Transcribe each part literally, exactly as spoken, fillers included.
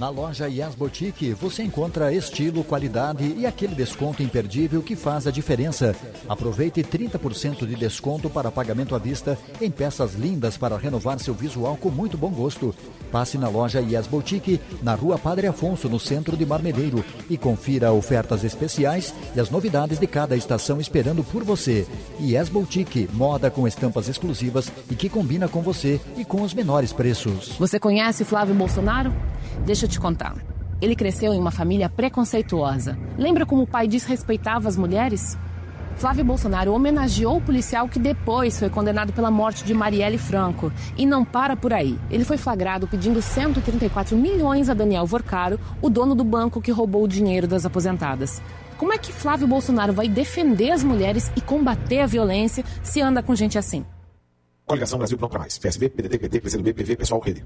Na loja Yes Boutique você encontra estilo, qualidade e aquele desconto imperdível que faz a diferença. Aproveite trinta por cento de desconto para pagamento à vista em peças lindas para renovar seu visual com muito bom gosto. Passe na loja Yes Boutique, na Rua Padre Afonso, no centro de Marmeleiro, e confira ofertas especiais e as novidades de cada estação esperando por você. Yes Boutique, moda com estampas exclusivas e que combina com você e com os menores preços. Você conhece Flávio Bolsonaro? Deixa eu te contar. Ele cresceu em uma família preconceituosa. Lembra como o pai desrespeitava as mulheres? Flávio Bolsonaro homenageou o policial que depois foi condenado pela morte de Marielle Franco. E não para por aí. Ele foi flagrado pedindo cento e trinta e quatro milhões a Daniel Vorcaro, o dono do banco que roubou o dinheiro das aposentadas. Como é que Flávio Bolsonaro vai defender as mulheres e combater a violência se anda com gente assim? Coligação Brasil Pronto Pra Mais. P S B, P D T, P T, P C do B, P V, Pessoal, Rede.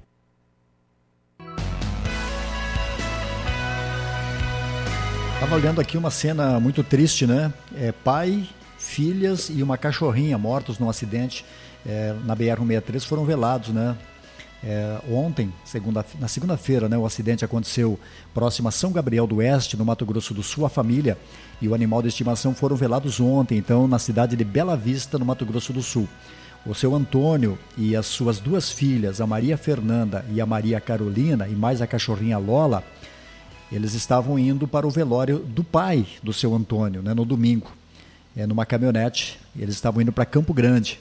Estava olhando aqui uma cena muito triste, né? É, pai, filhas e uma cachorrinha mortos num acidente é, na B R cento e sessenta e três foram velados, né? É, ontem, segunda, na segunda-feira, né, o acidente aconteceu próximo a São Gabriel do Oeste, no Mato Grosso do Sul. A família e o animal de estimação foram velados ontem, então, na cidade de Bela Vista, no Mato Grosso do Sul. O seu Antônio e as suas duas filhas, a Maria Fernanda e a Maria Carolina, e mais a cachorrinha Lola, eles estavam indo para o velório do pai do seu Antônio, né, no domingo, é, numa caminhonete. Eles estavam indo para Campo Grande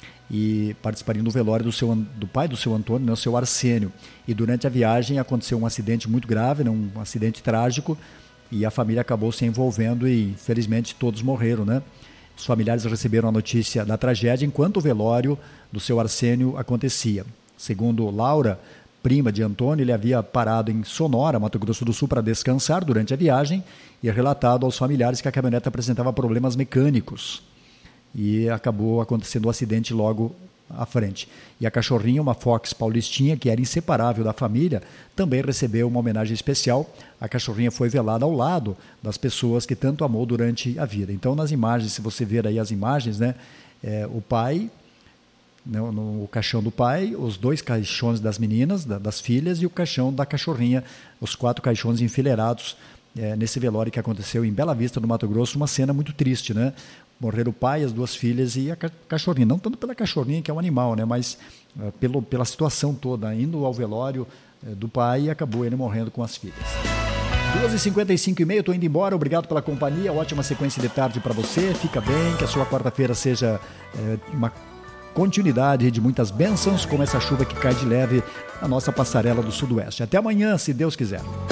e participariam do velório do, seu, do pai do seu Antônio, né, o seu Arsênio. E durante a viagem aconteceu um acidente muito grave, né, um acidente trágico, e a família acabou se envolvendo e, infelizmente, todos morreram, né? Os familiares receberam a notícia da tragédia enquanto o velório do seu Arsênio acontecia. Segundo Laura, prima de Antônio, ele havia parado em Sonora, Mato Grosso do Sul, para descansar durante a viagem e relatado aos familiares que a caminhonete apresentava problemas mecânicos. E acabou acontecendo o acidente logo à frente. E a cachorrinha, uma Fox paulistinha, que era inseparável da família, também recebeu uma homenagem especial. A cachorrinha foi velada ao lado das pessoas que tanto amou durante a vida. Então, nas imagens, se você ver aí as imagens, né, é, o pai... No, no caixão do pai, os dois caixões das meninas, da, das filhas, e o caixão da cachorrinha, os quatro caixões enfileirados é, nesse velório que aconteceu em Bela Vista, no Mato Grosso. Uma cena muito triste, né? Morreram o pai, as duas filhas e a ca- cachorrinha. Não tanto pela cachorrinha, que é um animal, né? Mas é, pelo, pela situação toda, indo ao velório é, do pai, e acabou ele morrendo com as filhas. duas e cinquenta e cinco e meia, estou indo embora. Obrigado pela companhia, ótima sequência de tarde para você. Fica bem, que a sua quarta-feira seja é, uma continuidade de muitas bênçãos, como essa chuva que cai de leve na nossa passarela do Sudoeste. Até amanhã, se Deus quiser.